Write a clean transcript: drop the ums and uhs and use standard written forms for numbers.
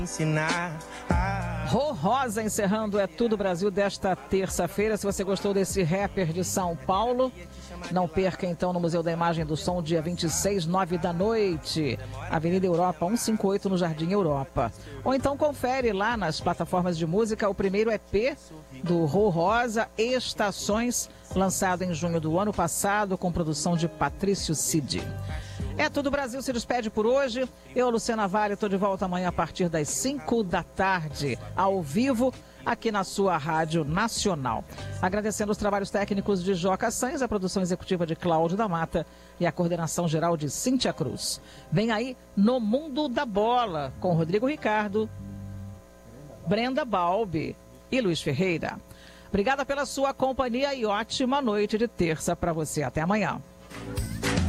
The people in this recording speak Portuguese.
ensinar. Rô Rosa encerrando É Tudo Brasil desta terça-feira. Se você gostou desse rapper de São Paulo, não perca então no Museu da Imagem do Som, dia 26, 9 da noite, Avenida Europa 158, no Jardim Europa. Ou então confere lá nas plataformas de música o primeiro EP do Rô Rosa, Estações, lançado em junho do ano passado, com produção de Patrício Cid. É Tudo Brasil se despede por hoje. Eu, Luciana Vale, estou de volta amanhã a partir das 5 da tarde, ao vivo, aqui na sua Rádio Nacional. Agradecendo os trabalhos técnicos de Joca Sainz, a produção executiva de Cláudio da Mata e a coordenação geral de Cíntia Cruz. Vem aí No Mundo da Bola, com Rodrigo Ricardo, Brenda Balbi e Luiz Ferreira. Obrigada pela sua companhia e ótima noite de terça para você. Até amanhã.